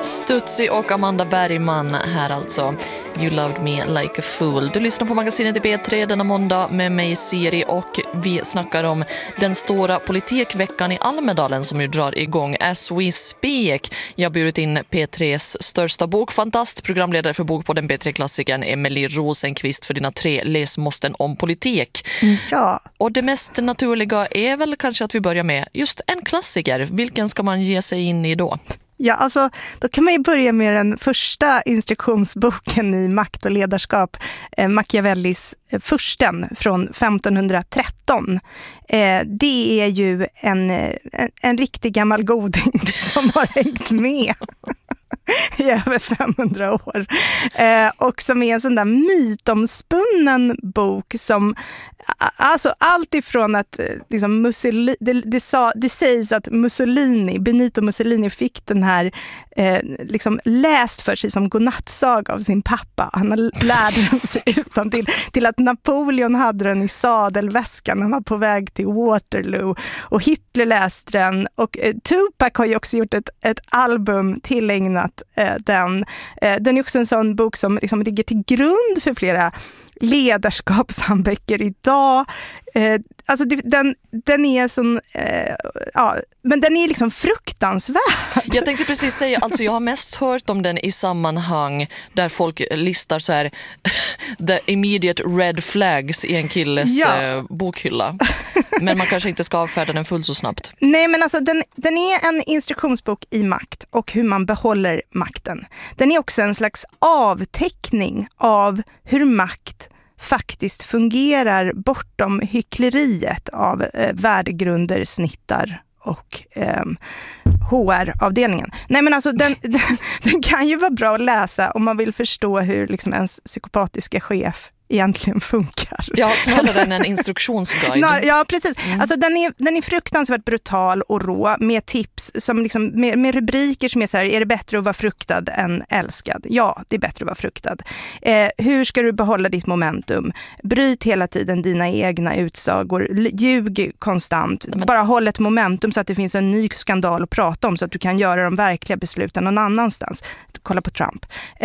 Stutzi och Amanda Bergman här alltså. You loved me like a fool. Du lyssnar på magasinet i B3 denna måndag med mig Siri och vi snackar om den stora politikveckan i Almedalen som ju drar igång as we speak. Jag har bjudit in P3s största bokfantast, programledare för Bokpodden B3-klassikern Emelie Rosenqvist för dina 3 läsmåsten om politik. Ja. Och det mest naturliga är väl kanske att vi börjar med just en klassiker. Vilken ska man ge sig in i då? Ja, alltså då kan man ju börja med den första instruktionsboken i makt och ledarskap, Machiavellis Fursten från 1513. Det är ju en riktig gammal goding som har hängt med i över 500 år. Och som är en sån där mytomspunnen bok som, alltså allt ifrån att liksom det sägs att Benito Mussolini fick den här liksom läst för sig som godnattsaga av sin pappa. Han lärde den sig utan till att Napoleon hade den i sadelväskan när han var på väg till Waterloo och Hitler läste den och Tupac har ju också gjort ett album tillägnat den. Den är också en sån bok som liksom ligger till grund för flera ledarskapsböcker idag. Alltså den är sån, ja, men den är liksom fruktansvärd. Jag tänkte precis säga, alltså jag har mest hört om den i sammanhang där folk listar så här the immediate red flags i en killes bokhylla. Men man kanske inte ska avfärda den fullt så snabbt. Nej, men alltså den är en instruktionsbok i makt och hur man behåller makten. Den är också en slags avteckning av hur makt faktiskt fungerar bortom hyckleriet av värdegrunder, snittar och HR-avdelningen. Nej, men alltså den kan ju vara bra att läsa om man vill förstå hur liksom ens psykopatiska chef egentligen funkar. Ja, snarare än en instruktionsguide. Ja, precis. Alltså den är fruktansvärt brutal och rå med tips som liksom, med rubriker som är så här: är det bättre att vara fruktad än älskad? Ja, det är bättre att vara fruktad. Hur ska du behålla ditt momentum? Bryt hela tiden dina egna utsagor. Ljug konstant. Bara håll ett momentum så att det finns en ny skandal att prata om så att du kan göra de verkliga besluten någon annanstans. Kolla på Trump.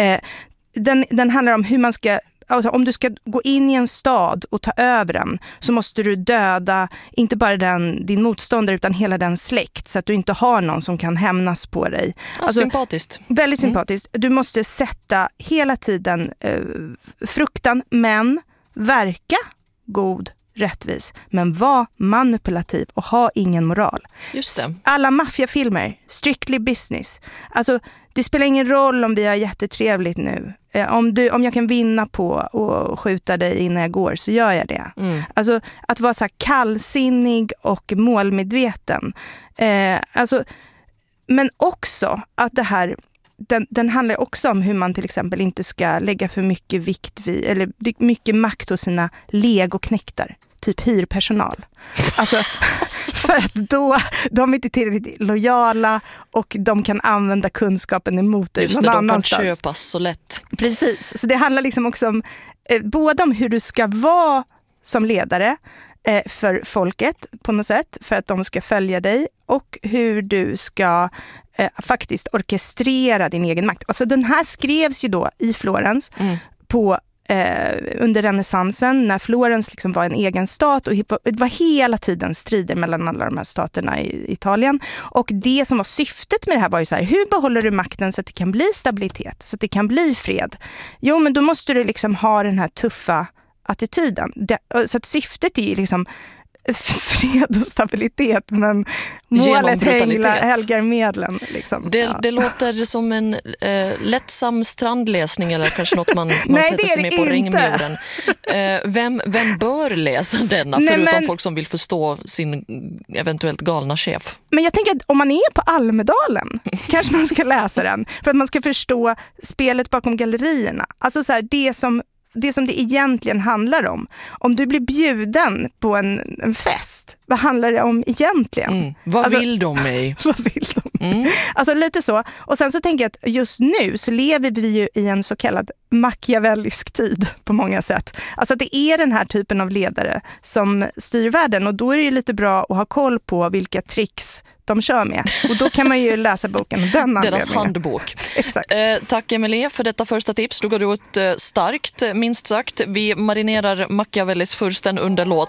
Den handlar om hur man ska, alltså om du ska gå in i en stad och ta över den så måste du döda inte bara din motståndare utan hela den släkt så att du inte har någon som kan hämnas på dig. Ja, alltså, sympatiskt. Väldigt sympatiskt. Du måste sätta hela tiden fruktan men verka god, rättvis, men var manipulativ och ha ingen moral. Just det. Alla maffiafilmer, strictly business. Alltså det spelar ingen roll om vi har jättetrevligt nu. Om jag kan vinna på och skjuta dig innan jag går så gör jag det. Alltså att vara så här kallsinnig och målmedveten. Alltså, men också att det här, den handlar också om hur man till exempel inte ska lägga för mycket vikt vid, eller mycket makt hos sina legoknektar. Typ hyrpersonal. Alltså, för att då de är inte tillräckligt lojala och de kan använda kunskapen emot dig någon annanstans. De kan köpas så lätt. Precis, så det handlar liksom också om både om hur du ska vara som ledare för folket på något sätt, för att de ska följa dig och hur du ska faktiskt orkestrera din egen makt. Alltså den här skrevs ju då i Florens på under renässansen när Florens liksom var en egen stat och det var hela tiden strider mellan alla de här staterna i Italien och det som var syftet med det här var ju så här: hur behåller du makten så att det kan bli stabilitet, så att det kan bli fred? Jo, men då måste du liksom ha den här tuffa attityden. Så att syftet är ju liksom fred och stabilitet, men målet helgar medlen. Liksom. Det låter som en lättsam strandläsning eller kanske något man sätter sig med på ringmuren. Vem bör läsa denna förutom folk som vill förstå sin eventuellt galna chef? Men jag tänker att om man är på Almedalen kanske man ska läsa den för att man ska förstå spelet bakom gallerierna. Alltså så här, det som det egentligen handlar om. Om du blir bjuden på en fest, vad handlar det om egentligen? Vad vill de mig? Vad vill de? Alltså lite så. Och sen så tänker jag att just nu så lever vi ju i en så kallad machiavellisk tid på många sätt. Alltså att det är den här typen av ledare som styr världen och då är det ju lite bra att ha koll på vilka tricks de kör med. Och då kan man ju läsa boken av den anledningen. Deras handbok. Exakt. Tack Emelie för detta första tips. Du går ut starkt, minst sagt. Vi marinerar Machiavellis fursten under låt.